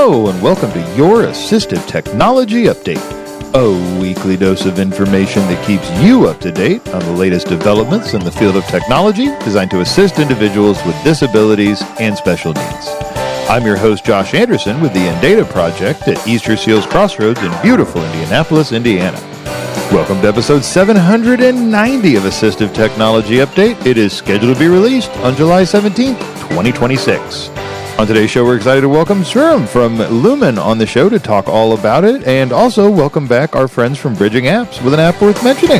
Hello, and welcome to your Assistive Technology Update, a weekly dose of information that keeps you up to date on the latest developments in the field of technology designed to assist individuals with disabilities and special needs. I'm your host, Josh Anderson, with the Indata Project at Easter Seals Crossroads in beautiful Indianapolis, Indiana. Welcome to episode 790 of Assistive Technology Update. It is scheduled to be released on July 17th, 2026. On today's show, we're excited to welcome Suram from Lumen on the show to talk all about it, and also welcome back our friends from Bridging Apps with an app worth mentioning.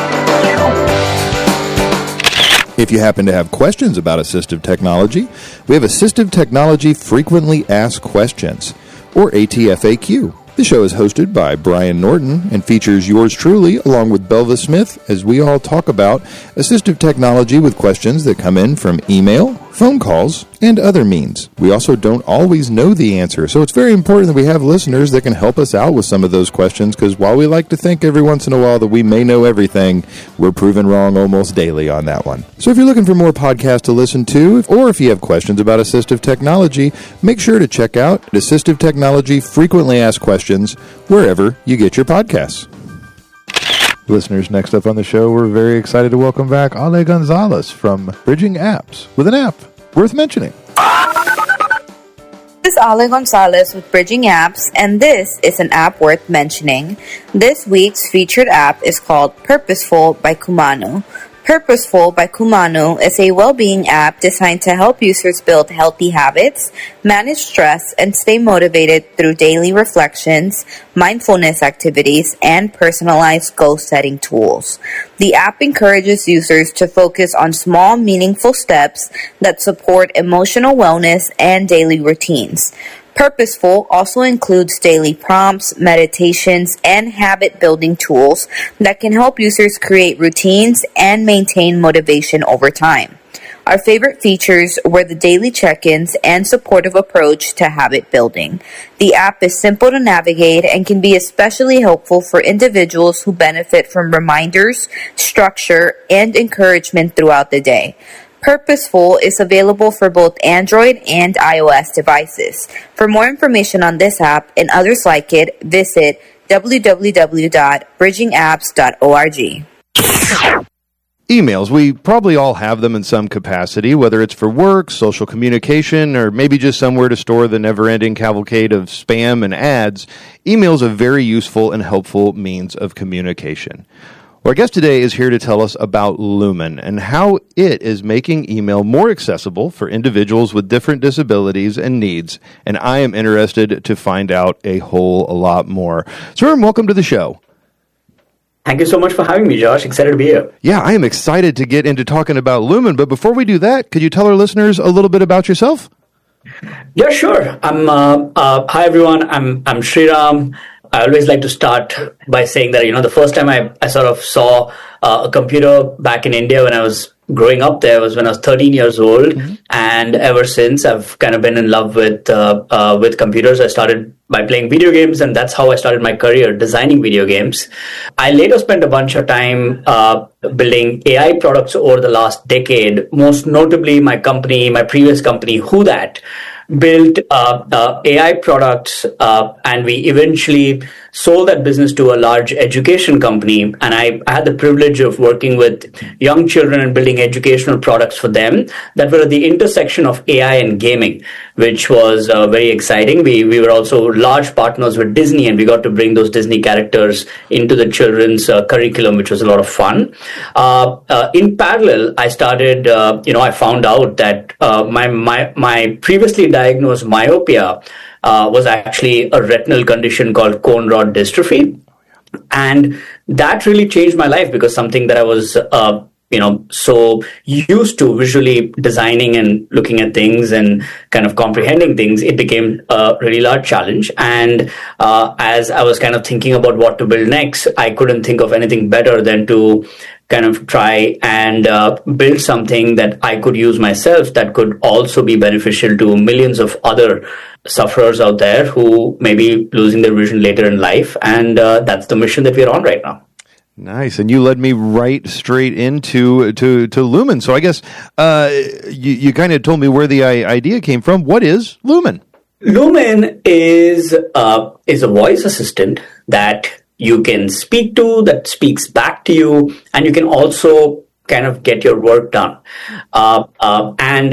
If you happen to have questions about assistive technology, we have Assistive Technology Frequently Asked Questions, or ATFAQ. The show is hosted by Brian Norton and features yours truly along with Belva Smith as we all talk about assistive technology with questions that come in from email, phone calls, and other means. We also don't always know the answer, so it's very important that we have listeners that can help us out with some of those questions, because while we like to think every once in a while that we may know everything, we're proven wrong almost daily on that one. So if you're looking for more podcasts to listen to, or if you have questions about assistive technology, make sure to check out Assistive Technology Frequently Asked Questions wherever you get your podcasts. Listeners, next up on the show, we're very excited to welcome back Ale Gonzalez from Bridging Apps with an app worth mentioning. This is Ale Gonzalez with Bridging Apps, and this is an app worth mentioning. This week's featured app is called Purposeful by Kumanu. Purposeful by Kumanu is a well-being app designed to help users build healthy habits, manage stress, and stay motivated through daily reflections, mindfulness activities, and personalized goal-setting tools. The app encourages users to focus on small, meaningful steps that support emotional wellness and daily routines. Purposeful also includes daily prompts, meditations, and habit-building tools that can help users create routines and maintain motivation over time. Our favorite features were the daily check-ins and supportive approach to habit building. The app is simple to navigate and can be especially helpful for individuals who benefit from reminders, structure, and encouragement throughout the day. Purposeful is available for both Android and iOS devices. For more information on this app and others like it, visit www.bridgingapps.org. Emails. We probably all have them in some capacity, whether it's for work, social communication, or maybe just somewhere to store the never-ending cavalcade of spam and ads. Email is a very useful and helpful means of communication. Our guest today is here to tell us about Lumen and how it is making email more accessible for individuals with different disabilities and needs. And I am interested to find out a whole lot more. Suram, welcome to the show. Thank you so much for having me, Josh. Excited to be here. Yeah, I am excited to get into talking about Lumen. But before we do that, could you tell our listeners a little bit about yourself? Yeah, sure. Hi, everyone. I'm Sriram. I always like to start by saying that, the first time I sort of saw a computer back in India when I was growing up there was when I was 13 years old. Mm-hmm. And ever since, I've kind of been in love with computers. I started by playing video games, and that's how I started my career, designing video games. I later spent a bunch of time building AI products over the last decade, most notably my previous company, WhoThat, built AI products, and we eventually sold that business to a large education company. And I had the privilege of working with young children and building educational products for them that were at the intersection of AI and gaming, which was very exciting. We were also large partners with Disney, and we got to bring those Disney characters into the children's curriculum, which was a lot of fun. In parallel, I started, I found out that my previously diagnosed myopia was actually a retinal condition called cone rod dystrophy. And that really changed my life, because something that I was, so used to visually designing and looking at things and kind of comprehending things, it became a really large challenge. And as I was kind of thinking about what to build next, I couldn't think of anything better than to kind of try and build something that I could use myself that could also be beneficial to millions of other sufferers out there who may be losing their vision later in life. And that's the mission that we're on right now. Nice. And you led me right straight into to Lumen. So I guess you kind of told me where the idea came from. What is Lumen? Lumen is a voice assistant that you can speak to, that speaks back to you, and you can also kind of get your work done. I'll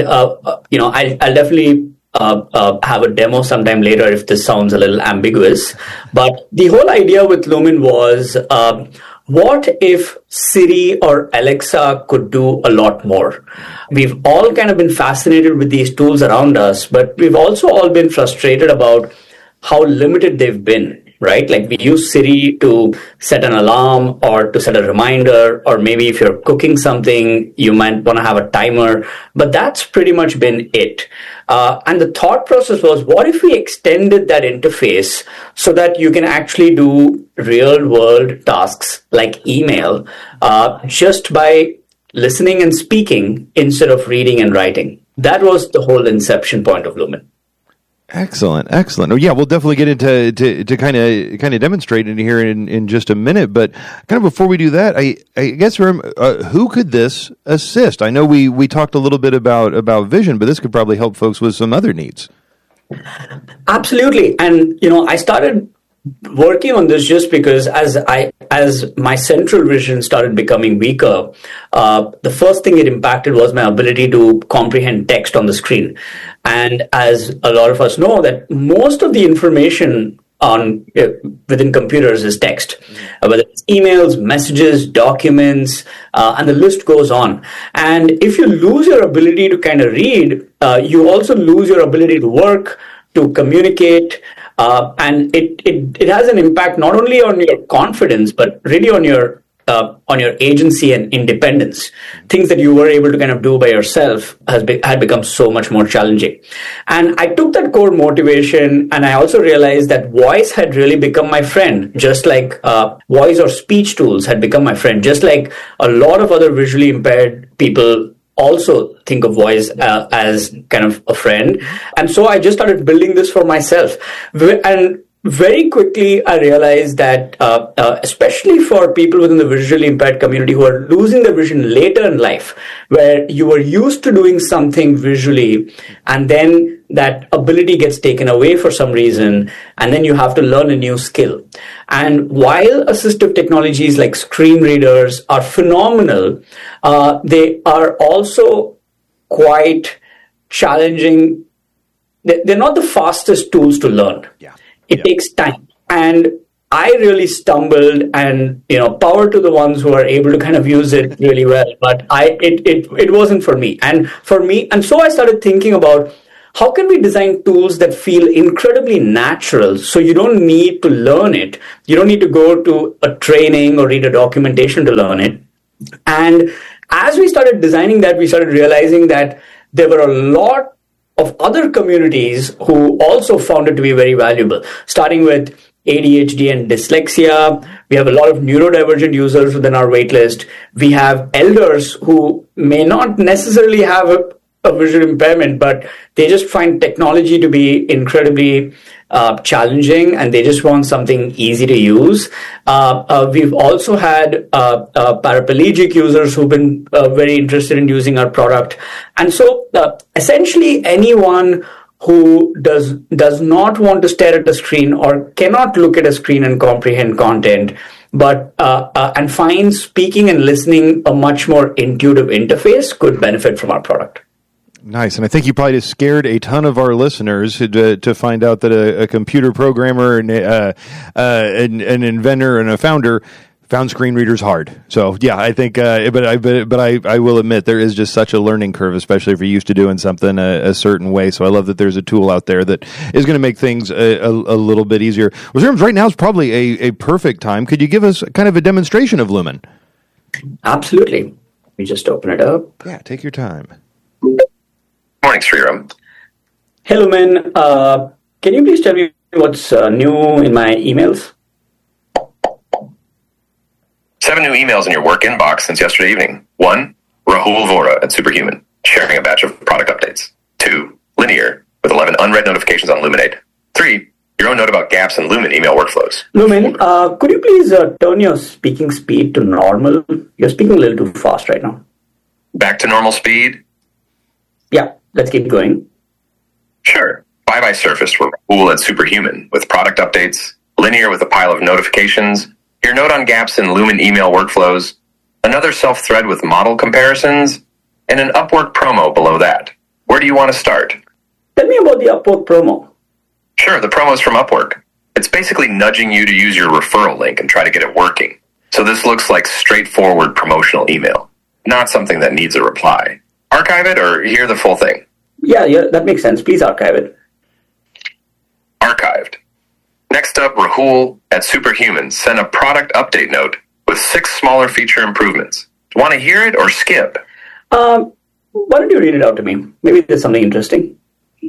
definitely have a demo sometime later if this sounds a little ambiguous. But the whole idea with Lumen was, what if Siri or Alexa could do a lot more? We've all kind of been fascinated with these tools around us, but we've also all been frustrated about how limited they've been. Right? Like we use Siri to set an alarm or to set a reminder, or maybe if you're cooking something, you might want to have a timer, but that's pretty much been it. And the thought process was, what if we extended that interface so that you can actually do real world tasks like email, just by listening and speaking instead of reading and writing? That was the whole inception point of Lumen. Excellent. Oh, yeah, we'll definitely get into to kind of demonstrate it here in just a minute. But kind of before we do that, I guess who could this assist? I know we talked a little bit about vision, but this could probably help folks with some other needs. Absolutely, and I started working on this just because as my central vision started becoming weaker, the first thing it impacted was my ability to comprehend text on the screen. And as a lot of us know, that most of the information within computers is text, whether it's emails, messages, documents, and the list goes on. And if you lose your ability to kind of read, you also lose your ability to work, to communicate, and it has an impact not only on your confidence, but really on your agency and independence. Things that you were able to kind of do by yourself had become so much more challenging. And I took that core motivation, and I also realized that voice had really become my friend, just like voice or speech tools had become my friend, just like a lot of other visually impaired people also think of voice as kind of a friend. And so I just started building this for myself. And very quickly, I realized that, especially for people within the visually impaired community who are losing their vision later in life, where you were used to doing something visually, and then that ability gets taken away for some reason, and then you have to learn a new skill. And while assistive technologies like screen readers are phenomenal, they are also quite challenging. They're not the fastest tools to learn. Yeah. It takes time. And I really stumbled, and, power to the ones who are able to kind of use it really well. But it wasn't for me. And so I started thinking about, how can we design tools that feel incredibly natural, so you don't need to learn it? You don't need to go to a training or read a documentation to learn it. And as we started designing that, we started realizing that there were a lot of other communities who also found it to be very valuable, starting with ADHD and dyslexia. We have a lot of neurodivergent users within our waitlist. We have elders who may not necessarily have a visual impairment, but they just find technology to be incredibly challenging, and they just want something easy to use. We've also had paraplegic users who've been very interested in using our product. And so essentially anyone who does not want to stare at a screen or cannot look at a screen and comprehend content, but and finds speaking and listening a much more intuitive interface could benefit from our product. Nice. And I think you probably just scared a ton of our listeners to find out that a computer programmer and an inventor and a founder found screen readers hard. So yeah, I think, but I will admit there is just such a learning curve, especially if you're used to doing something a certain way. So I love that there's a tool out there that is going to make things a little bit easier. Well, right now is probably a perfect time. Could you give us kind of a demonstration of Lumen? Absolutely. Let me just open it up. Yeah, take your time. Morning, Sriram. Hey, Lumen. Can you please tell me what's new in my emails? 7 new emails in your work inbox since yesterday evening. 1, Rahul Vora at Superhuman, sharing a batch of product updates. 2, Linear, with 11 unread notifications on Luminate. 3, your own note about gaps in Lumen email workflows. Lumen, could you please turn your speaking speed to normal? You're speaking a little too fast right now. Back to normal speed? Yeah, let's keep going. Sure. Bye-bye surfaced were Rahul at Superhuman with product updates, Linear with a pile of notifications, your note on gaps in Lumen email workflows, another self-thread with model comparisons, and an Upwork promo below that. Where do you want to start? Tell me about the Upwork promo. Sure, the promo's from Upwork. It's basically nudging you to use your referral link and try to get it working. So this looks like straightforward promotional email, not something that needs a reply. Archive it or hear the full thing? Yeah, that makes sense. Please archive it. Archived. Next up, Rahul at Superhuman sent a product update note with 6 smaller feature improvements. Want to hear it or skip? Why don't you read it out to me? Maybe there's something interesting.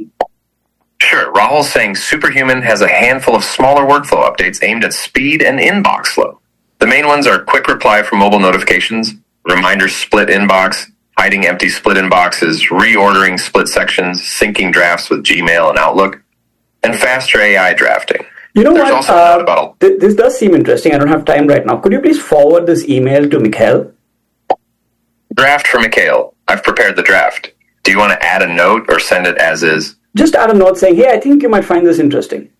Sure. Rahul's saying Superhuman has a handful of smaller workflow updates aimed at speed and inbox flow. The main ones are quick reply for mobile notifications, reminder split inbox, hiding empty split inboxes, reordering split sections, syncing drafts with Gmail and Outlook, and faster AI drafting. You know There's what? also a note about This does seem interesting. I don't have time right now. Could you please forward this email to Mikhail? draft for Mikhail. I've prepared the draft. Do you want to add a note or send it as is? Just add a note saying, hey, I think you might find this interesting.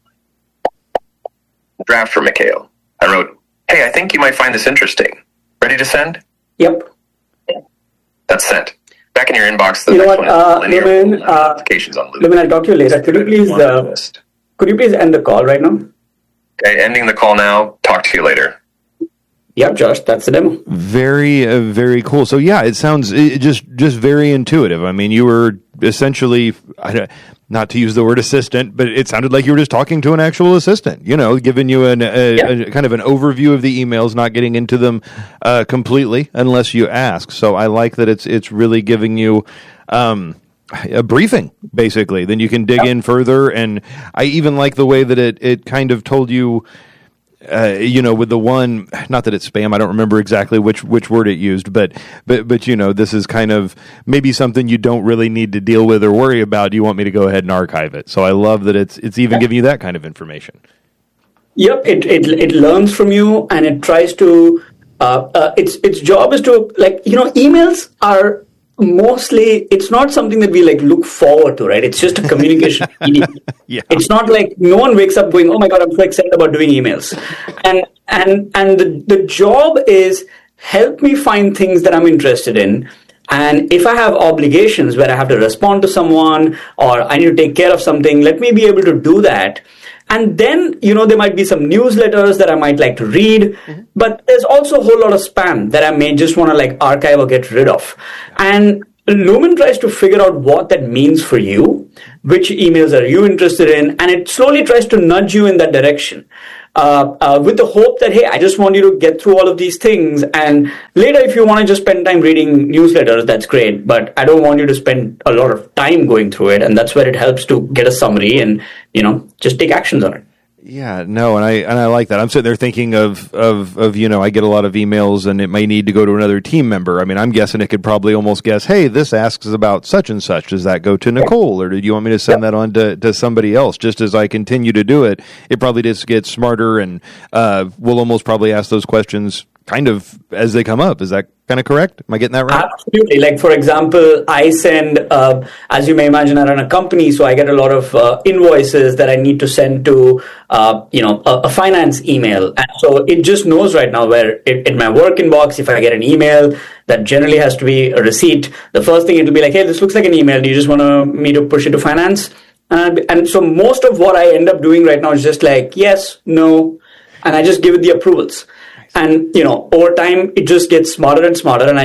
Draft for Mikhail. I wrote, hey, I think you might find this interesting. Ready to send? Yep. That's sent. Back in your inbox, the You know next what, one is Linear Lumen, notifications on Lumen. Lumen, I'll talk to you later. Could you please end the call right now? Okay, ending the call now. Talk to you later. Yep, Josh, that's the demo. Very, very cool. So yeah, it sounds just very intuitive. I mean, you were essentially, not to use the word assistant, but it sounded like you were just talking to an actual assistant, giving you a kind of an overview of the emails, not getting into them completely unless you ask. So I like that it's really giving you a briefing, basically. Then you can dig in further. And I even like the way that it kind of told you, with the one, not that it's spam, I don't remember exactly which word it used, but this is kind of maybe something you don't really need to deal with or worry about. You want me to go ahead and archive it. So I love that it's even giving you that kind of information. Yep, it learns from you and it tries to, its job is to, emails are mostly, it's not something that we look forward to, right? It's just a communication medium. Yeah. It's not like no one wakes up going, oh my God, I'm so excited about doing emails. And the job is help me find things that I'm interested in. And if I have obligations where I have to respond to someone or I need to take care of something, let me be able to do that. And then, there might be some newsletters that I might like to read, but there's also a whole lot of spam that I may just want to archive or get rid of. And Lumen tries to figure out what that means for you, which emails are you interested in, and it slowly tries to nudge you in that direction. With the hope that, hey, I just want you to get through all of these things. And later, if you want to just spend time reading newsletters, that's great. But I don't want you to spend a lot of time going through it. And that's where it helps to get a summary and, just take actions on it. Yeah, no, and I like that. I'm sitting there thinking of I get a lot of emails and it may need to go to another team member. I mean, I'm guessing it could probably almost guess, hey, this asks about such and such. Does that go to Nicole, or do you want me to send that on to somebody else? Just as I continue to do it, it probably just gets smarter, and we'll almost probably ask those questions kind of as they come up. Is that kind of correct? Am I getting that right? Absolutely. For example, I send, as you may imagine, I run a company, so I get a lot of invoices that I need to send to, a finance email. And so it just knows right now where in my work inbox, if I get an email that generally has to be a receipt, the first thing it'll be like, hey, this looks like an email. Do you just want me to push it to finance? And so most of what I end up doing right now is just yes, no, and I just give it the approvals. And, over time, it just gets smarter and smarter. And I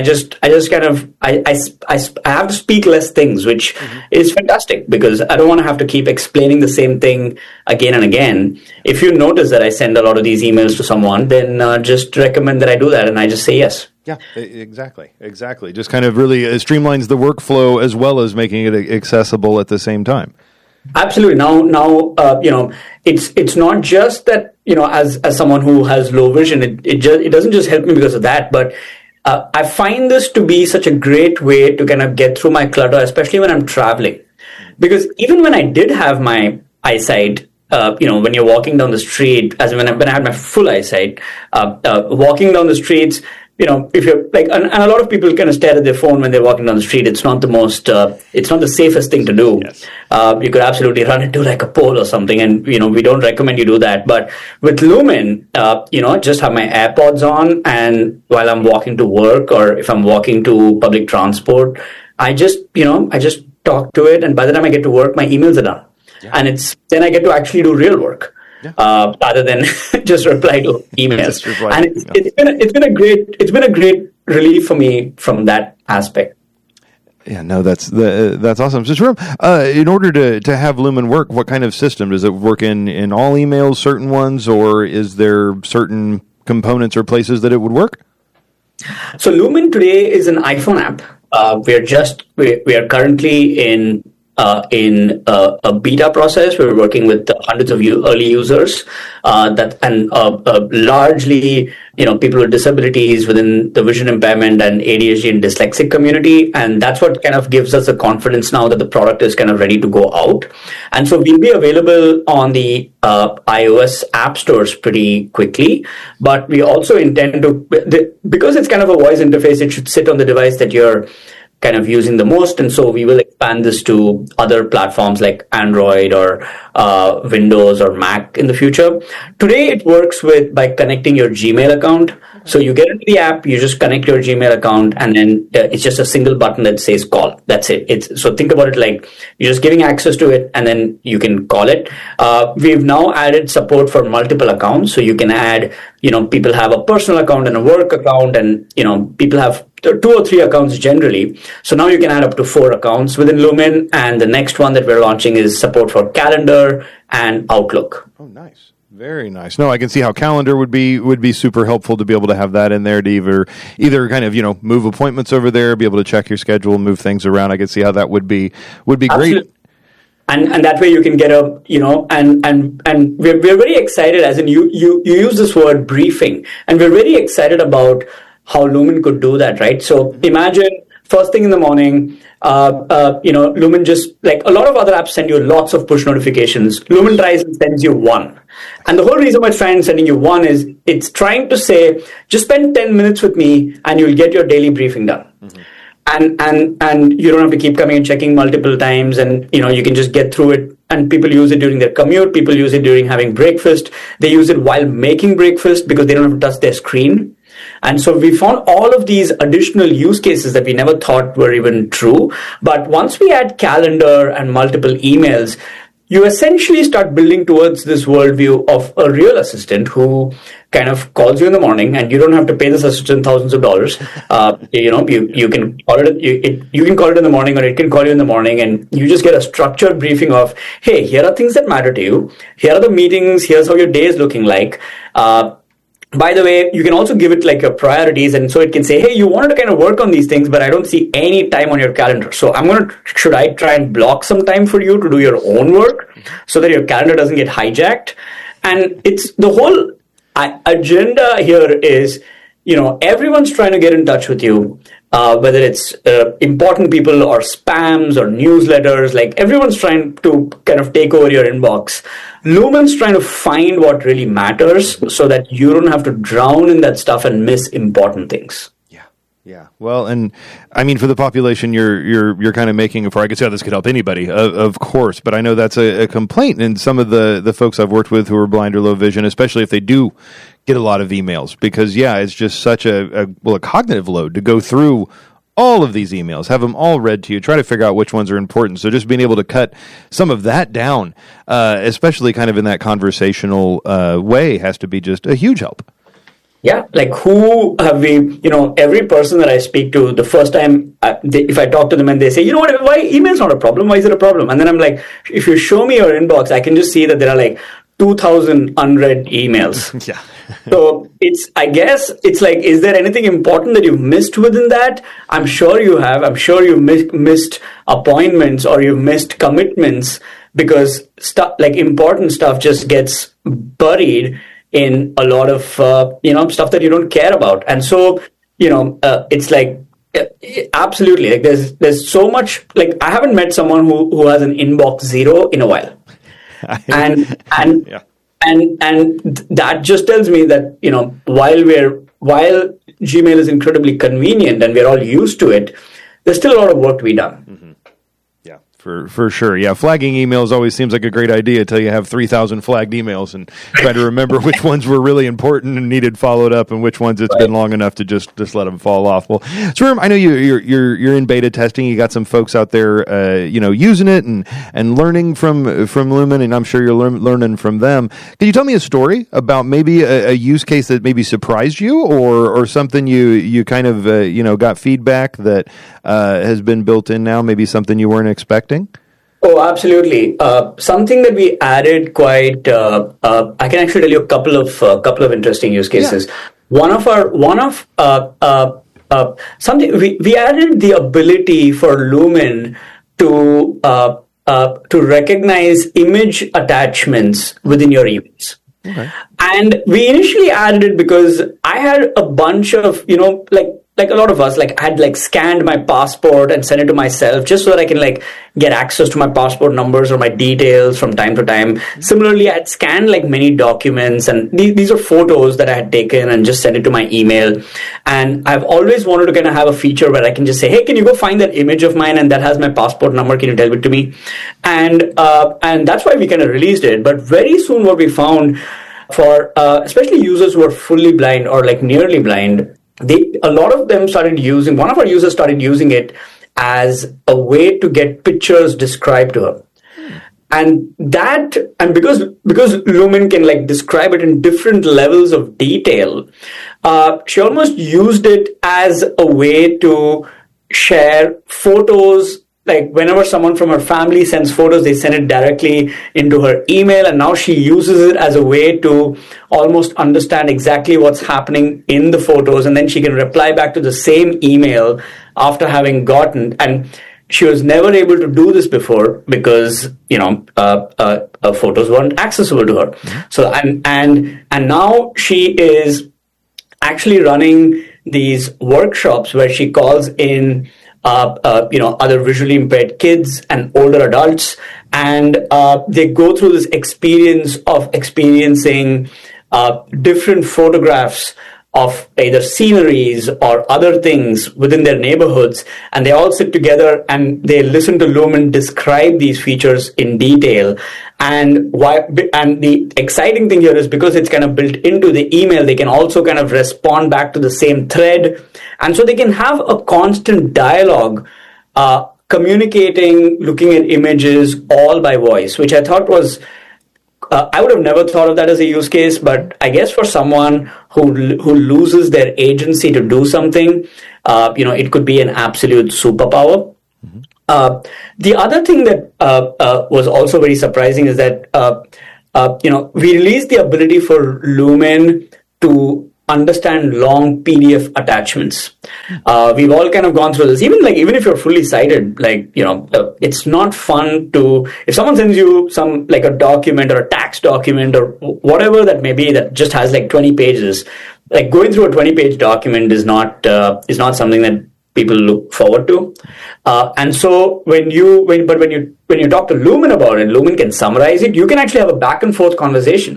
have to speak less things, which is fantastic because I don't want to have to keep explaining the same thing again and again. If you notice that I send a lot of these emails to someone, then just recommend that I do that. And I just say yes. Yeah, exactly. Just kind of really streamlines the workflow as well as making it accessible at the same time. Absolutely. Now, it's not just that, as someone who has low vision, it doesn't just help me because of that, but I find this to be such a great way to kind of get through my clutter, especially when I'm traveling. Because even when I did have my eyesight, when you're walking down the street, as when I had my full eyesight, walking down the streets, if you're like, and a lot of people kind of stare at their phone when they're walking down the street. It's not the most, it's not the safest thing to do. Yes. You could absolutely run into like a pole or something, and we don't recommend you do that. But with Lumen, just have my AirPods on, and while I'm walking to work or if I'm walking to public transport, I just talk to it, and by the time I get to work, my emails are done, and then I get to actually do real work. Rather than just reply to emails. And it's been a great relief for me from that aspect. Yeah, no, that's awesome. So, Shriram, in order to have Lumen work, what kind of system does it work in all emails, certain ones, or is there certain components or places that it would work? So, Lumen today is an iPhone app. We are currently in a beta process. We're working with hundreds of early users largely people with disabilities within the vision impairment and ADHD and dyslexic community, and that's what kind of gives us the confidence now that the product is kind of ready to go out. And so we'll be available on the iOS app stores pretty quickly, but we also intend to, because it's kind of a voice interface, it should sit on the device that you're kind of using the most, and so we will expand this to other platforms like Android or Windows or Mac in the future. Today it works by connecting your Gmail account. So you get into the app, you just connect your Gmail account, and then it's just a single button that says call. That's it. So think about it like you're just giving access to it, and then you can call it. We've now added support for multiple accounts, so you can add, people have a personal account and a work account, and people have 2 or 3 accounts generally. So now you can add up to 4 accounts within Lumen, and the next one that we're launching is support for Calendar and Outlook. Oh, nice. Very nice. No, I can see how Calendar would be super helpful to be able to have that in there to either kind of, move appointments over there, be able to check your schedule, move things around. I can see how that would be Absolutely. Great. And that way you can get and we're very excited, as in you use this word briefing, and we're very excited about how Lumen could do that, right? So imagine first thing in the morning, Lumen just, like a lot of other apps send you lots of push notifications. Lumen tries and sends you one. And the whole reason why it's trying and sending you one is it's trying to say, just spend 10 minutes with me and you'll get your daily briefing done. Mm-hmm. And you don't have to keep coming and checking multiple times, and you can just get through it. And people use it during their commute, people use it during having breakfast, they use it while making breakfast because they don't have to touch their screen. And so we found all of these additional use cases that we never thought were even true. But once we add Calendar and multiple emails, you essentially start building towards this worldview of a real assistant who kind of calls you in the morning, and you don't have to pay this assistant thousands of dollars. You can call it. You can call it in the morning, or it can call you in the morning, and you just get a structured briefing of, hey, here are things that matter to you. Here are the meetings. Here's how your day is looking like. By the way, you can also give it like your priorities, and so it can say, hey, you wanted to kind of work on these things, but I don't see any time on your calendar. So should I try and block some time for you to do your own work so that your calendar doesn't get hijacked? And it's the whole agenda here is, everyone's trying to get in touch with you, whether it's important people or spams or newsletters, like everyone's trying to kind of take over your inbox. Lumen's trying to find what really matters so that you don't have to drown in that stuff and miss important things. Yeah. Well, and I mean, for the population you're kind of making it for, I could see how this could help anybody, of course, but I know that's a complaint in some of the folks I've worked with who are blind or low vision, especially if they do get a lot of emails, because it's just such a cognitive load to go through all of these emails, have them all read to you, try to figure out which ones are important. So just being able to cut some of that down, especially kind of in that conversational way, has to be just a huge help. Yeah, like who have we, every person that I speak to, the first time, if I talk to them and they say, why email's not a problem? Why is it a problem? And then I'm like, if you show me your inbox, I can just see that there are like 2,000 unread emails. Yeah. So I guess it's like, is there anything important that you've missed within that? I'm sure you have. I'm sure you've missed appointments, or you've missed commitments, because important stuff just gets buried in a lot of, stuff that you don't care about. And so, it's like, absolutely, like there's so much, like I haven't met someone who has an inbox 0 in a while. And yeah. And that just tells me that, while while Gmail is incredibly convenient and we're all used to it, there's still a lot of work to be done. Mm-hmm. Yeah, for sure. Yeah, flagging emails always seems like a great idea until you have 3,000 flagged emails and try to remember which ones were really important and needed followed up, and which ones it's been long enough to just let them fall off. Well, Sriram, I know you're in beta testing. You got some folks out there, using it and learning from Lumen, and I'm sure you're learning from them. Can you tell me a story about maybe a use case that maybe surprised you, or something you kind of got feedback that has been built in now, maybe something you weren't expecting? Oh, absolutely. Something that we added quite. I can actually tell you a couple of interesting use cases. Yeah. Something we added the ability for Lumen to recognize image attachments within your emails. Okay. And we initially added it because I had a bunch of, like a lot of us, I had scanned my passport and sent it to myself just so that I can get access to my passport numbers or my details from time to time. Similarly, I had scanned many documents, and these are photos that I had taken and just sent it to my email. And I've always wanted to kind of have a feature where I can just say, hey, can you go find that image of mine and that has my passport number? Can you tell it to me? And that's why we kind of released it. But very soon what we found for especially users who are fully blind or nearly blind, a lot of them started using, one of our users started using it as a way to get pictures described to her. And because Lumen can describe it in different levels of detail, she almost used it as a way to share photos. Whenever someone from her family sends photos, they send it directly into her email, and now she uses it as a way to almost understand exactly what's happening in the photos, and then she can reply back to the same email after having gotten. And she was never able to do this before because photos weren't accessible to her. Mm-hmm. So and now she is actually running these workshops where she calls in other visually impaired kids and older adults, and they go through this experience of experiencing different photographs of either sceneries or other things within their neighborhoods, and they all sit together and they listen to Lumen describe these features in detail. And the exciting thing here is because it's kind of built into the email, they can also kind of respond back to the same thread. And so they can have a constant dialogue, communicating, looking at images, all by voice, which I thought was, I would have never thought of that as a use case, but I guess for someone who loses their agency to do something, it could be an absolute superpower. Mm-hmm. The other thing that was also very surprising is that we released the ability for Lumen to understand long PDF attachments. We've all kind of gone through this. Even if you're fully sighted, it's not fun to, if someone sends you some a document or a tax document or whatever that may be that just has 20 pages, going through a 20-page document is not something that people look forward to. And so when you talk to Lumen about it, Lumen can summarize it. You can actually have a back and forth conversation.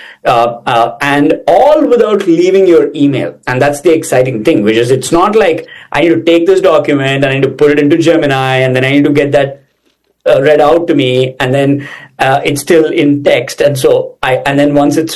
And all without leaving your email. And that's the exciting thing, which is it's not like I need to take this document and I need to put it into Gemini and then I need to get that read out to me, and then it's still in text. And so and then once it's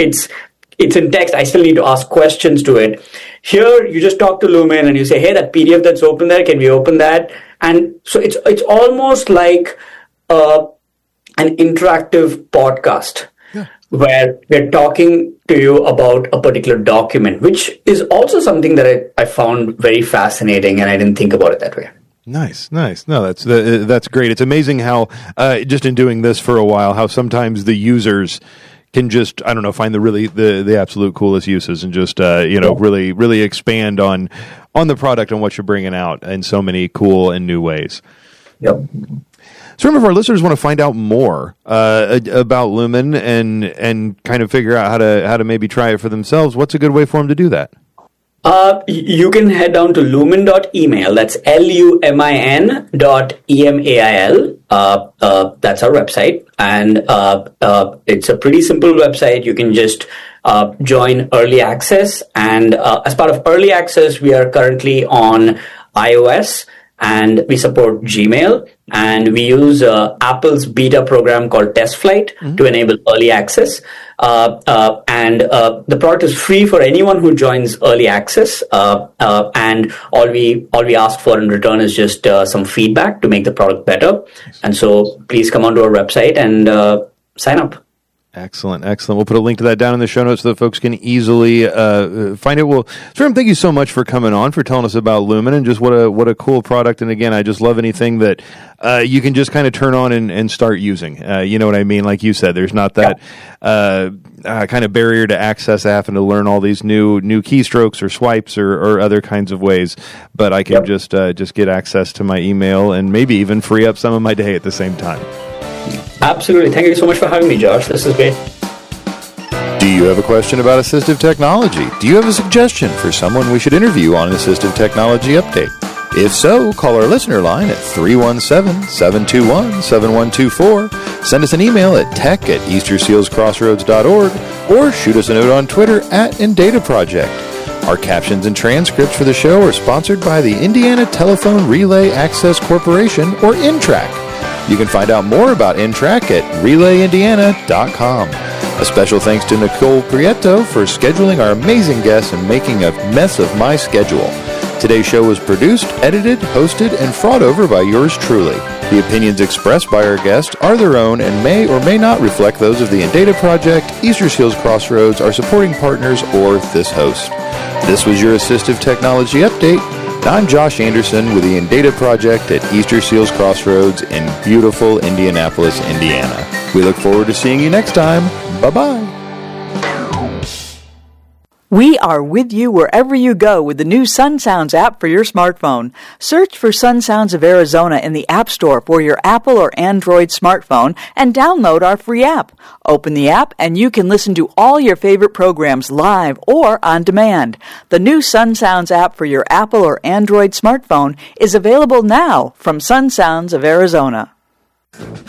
in text, I still need to ask questions to it. Here, you just talk to Lumen and you say, hey, that PDF that's open there, can we open that? And so it's almost like an interactive podcast. Where we're talking to you about a particular document, which is also something that I found very fascinating, and I didn't think about it that way. Nice. No, that's great. It's amazing how, just in doing this for a while, how sometimes the users can just, find the absolute coolest uses and just, really, really expand on the product and what you're bringing out in so many cool and new ways. Yep. So if our listeners want to find out more about Lumen and kind of figure out how to maybe try it for themselves, what's a good way for them to do that? You can head down to lumen.email. That's lumin.email. That's our website. And it's a pretty simple website. You can just join early access. And as part of early access, we are currently on iOS, and we support Gmail, and we use Apple's beta program called TestFlight to enable early access. And the product is free for anyone who joins early access. And all we ask for in return is just some feedback to make the product better. And so please come onto our website and sign up. Excellent. We'll put a link to that down in the show notes so that folks can easily find it. Well, Sriram, thank you so much for coming on, for telling us about Lumen, and just what a cool product. And again, I just love anything that you can just kind of turn on and start using. You know what I mean? Like you said, there's not that kind of barrier to access, having to learn all these new keystrokes or swipes or other kinds of ways. But I can just get access to my email and maybe even free up some of my day at the same time. Absolutely. Thank you so much for having me, Josh. This is great. Do you have a question about assistive technology? Do you have a suggestion for someone we should interview on an assistive technology update? If so, call our listener line at 317-721-7124, send us an email at tech@eastersealscrossroads.org, or shoot us a note on Twitter @InDataProject. Our captions and transcripts for the show are sponsored by the Indiana Telephone Relay Access Corporation, or INTRAC. You can find out more about INTRAC at RelayIndiana.com. A special thanks to Nicole Prieto for scheduling our amazing guests and making a mess of my schedule. Today's show was produced, edited, hosted, and fought over by yours truly. The opinions expressed by our guests are their own and may or may not reflect those of the InData Project, Easter Seals Crossroads, our supporting partners, or this host. This was your Assistive Technology Update. I'm Josh Anderson with the InData Project at Easter Seals Crossroads in beautiful Indianapolis, Indiana. We look forward to seeing you next time. Bye-bye. We are with you wherever you go with the new Sun Sounds app for your smartphone. Search for Sun Sounds of Arizona in the App Store for your Apple or Android smartphone and download our free app. Open the app and you can listen to all your favorite programs live or on demand. The new Sun Sounds app for your Apple or Android smartphone is available now from Sun Sounds of Arizona.